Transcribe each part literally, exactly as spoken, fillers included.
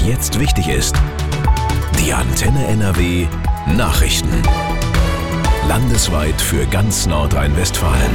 jetzt wichtig ist. Die Antenne N R W Nachrichten. Landesweit für ganz Nordrhein-Westfalen.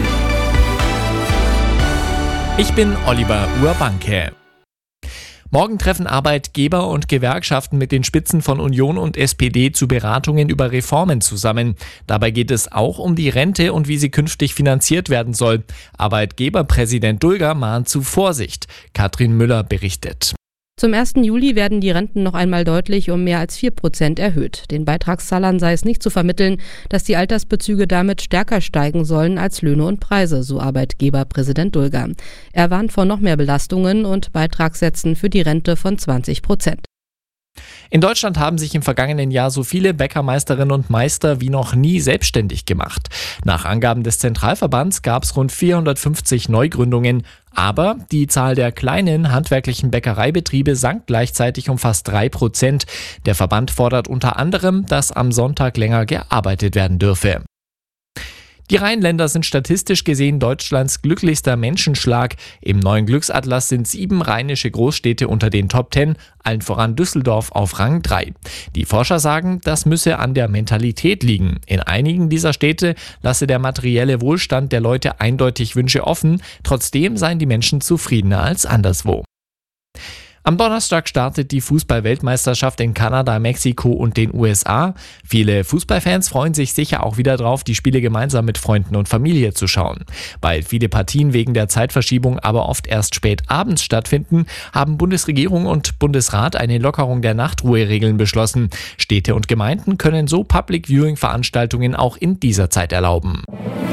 Ich bin Oliver Urbanke. Morgen treffen Arbeitgeber und Gewerkschaften mit den Spitzen von Union und S P D zu Beratungen über Reformen zusammen. Dabei geht es auch um die Rente und wie sie künftig finanziert werden soll. Arbeitgeberpräsident Dulger mahnt zu Vorsicht. Katrin Müller berichtet. Zum ersten Juli werden die Renten noch einmal deutlich um mehr als vier Prozent erhöht. Den Beitragszahlern sei es nicht zu vermitteln, dass die Altersbezüge damit stärker steigen sollen als Löhne und Preise, so Arbeitgeberpräsident Dulger. Er warnt vor noch mehr Belastungen und Beitragssätzen für die Rente von zwanzig Prozent. In Deutschland haben sich im vergangenen Jahr so viele Bäckermeisterinnen und Meister wie noch nie selbstständig gemacht. Nach Angaben des Zentralverbands gab es rund vierhundertfünfzig Neugründungen, aber die Zahl der kleinen handwerklichen Bäckereibetriebe sank gleichzeitig um fast drei Prozent. Der Verband fordert unter anderem, dass am Sonntag länger gearbeitet werden dürfe. Die Rheinländer sind statistisch gesehen Deutschlands glücklichster Menschenschlag. Im neuen Glücksatlas sind sieben rheinische Großstädte unter den Top Ten, allen voran Düsseldorf auf Rang drei. Die Forscher sagen, das müsse an der Mentalität liegen. In einigen dieser Städte lasse der materielle Wohlstand der Leute eindeutig Wünsche offen. Trotzdem seien die Menschen zufriedener als anderswo. Am Donnerstag startet die Fußball-Weltmeisterschaft in Kanada, Mexiko und den U S A. Viele Fußballfans freuen sich sicher auch wieder drauf, die Spiele gemeinsam mit Freunden und Familie zu schauen. Weil viele Partien wegen der Zeitverschiebung aber oft erst spät abends stattfinden, haben Bundesregierung und Bundesrat eine Lockerung der Nachtruheregeln beschlossen. Städte und Gemeinden können so Public-Viewing-Veranstaltungen auch in dieser Zeit erlauben.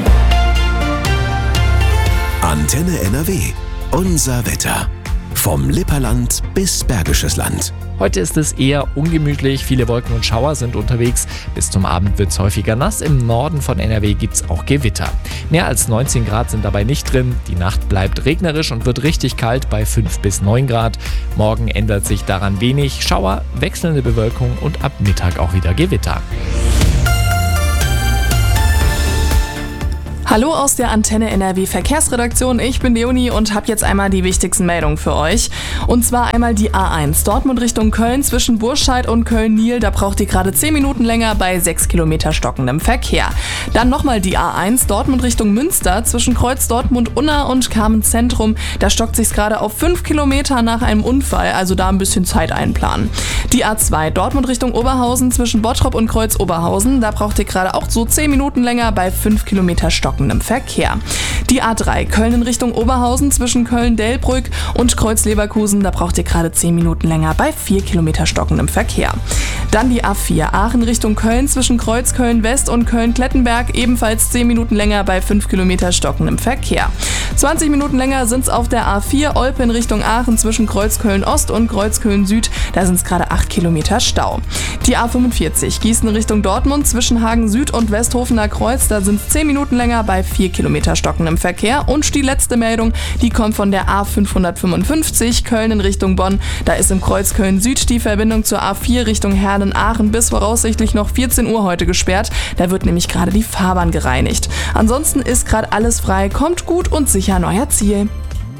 Antenne N R W. Unser Wetter. Vom Lipperland bis Bergisches Land. Heute ist es eher ungemütlich, viele Wolken und Schauer sind unterwegs. Bis zum Abend wird es häufiger nass. Im Norden von N R W gibt es auch Gewitter. Mehr als neunzehn Grad sind dabei nicht drin. Die Nacht bleibt regnerisch und wird richtig kalt bei fünf bis neun Grad. Morgen ändert sich daran wenig. Schauer, wechselnde Bewölkung und ab Mittag auch wieder Gewitter. Hallo aus der Antenne N R W Verkehrsredaktion, ich bin Leonie und habe jetzt einmal die wichtigsten Meldungen für euch. Und zwar einmal die A eins, Dortmund Richtung Köln zwischen Burscheid und Köln-Niel, da braucht ihr gerade zehn Minuten länger bei sechs Kilometer stockendem Verkehr. Dann nochmal die A eins, Dortmund Richtung Münster zwischen Kreuz Dortmund-Unna und Carmen-Zentrum, da stockt sich's gerade auf fünf Kilometer nach einem Unfall, also da ein bisschen Zeit einplanen. Die A zwei, Dortmund Richtung Oberhausen zwischen Bottrop und Kreuz Oberhausen, da braucht ihr gerade auch so zehn Minuten länger bei fünf Kilometer stockendem im Verkehr. Die A drei, Köln in Richtung Oberhausen zwischen Köln-Delbrück und Kreuz-Leverkusen, da braucht ihr gerade zehn Minuten länger bei vier Kilometer stockendem Verkehr. Dann die A vier, Aachen Richtung Köln zwischen Kreuz Köln-West und Köln-Klettenberg, ebenfalls zehn Minuten länger bei fünf Kilometer stockendem Verkehr. zwanzig Minuten länger sind es auf der A vier, Olpe in Richtung Aachen zwischen Kreuz Köln-Ost und Kreuz Köln-Süd, da sind es gerade acht Kilometer Stau. Die A fünfundvierzig, Gießen Richtung Dortmund zwischen Hagen Süd und Westhofener Kreuz, da sind es zehn Minuten länger bei vier Kilometer stockendem Verkehr. Und die letzte Meldung, die kommt von der A fünfhundertfünfundfünfzig, Köln in Richtung Bonn. Da ist im Kreuz Köln-Süd die Verbindung zur A vier Richtung Herden-Aachen bis voraussichtlich noch vierzehn Uhr heute gesperrt. Da wird nämlich gerade die Fahrbahn gereinigt. Ansonsten ist gerade alles frei, kommt gut und sicher an euer Ziel.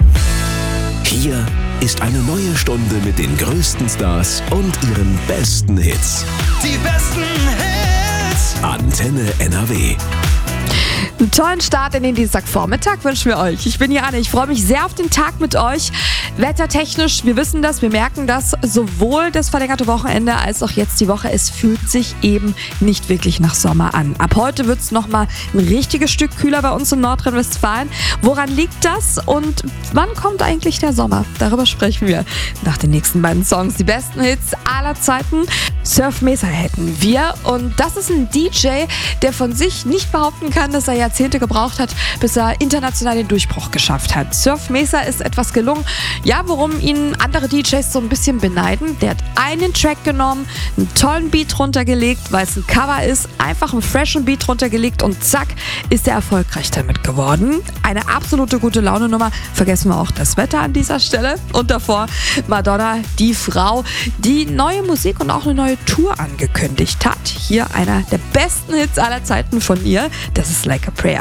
Hier ist eine neue Stunde mit den größten Stars und ihren besten Hits. Die besten Hits. Antenne N R W. Einen tollen Start in den Dienstagvormittag wünschen wir euch. Ich bin Jana, ich freue mich sehr auf den Tag mit euch. Wettertechnisch, wir wissen das, wir merken das, sowohl das verlängerte Wochenende als auch jetzt die Woche, es fühlt sich eben nicht wirklich nach Sommer an. Ab heute wird es nochmal ein richtiges Stück kühler bei uns in Nordrhein-Westfalen. Woran liegt das und wann kommt eigentlich der Sommer? Darüber sprechen wir nach den nächsten beiden Songs. Die besten Hits aller Zeiten. Surf Mesa hätten wir und das ist ein D J, der von sich nicht behaupten kann, dass er Jahrzehnte gebraucht hat, bis er international den Durchbruch geschafft hat. Surf Mesa ist etwas gelungen, ja, worum ihn andere D Js so ein bisschen beneiden. Der hat einen Track genommen, einen tollen Beat runtergelegt, weil es ein Cover ist, einfach einen freshen Beat runtergelegt und zack, ist er erfolgreich damit geworden. Eine absolute gute Laune-Nummer. Vergessen wir auch das Wetter an dieser Stelle. Und davor Madonna, die Frau, die neue Musik und auch eine neue Tour angekündigt hat. Hier einer der besten Hits aller Zeiten von ihr. Das ist Like a Prayer.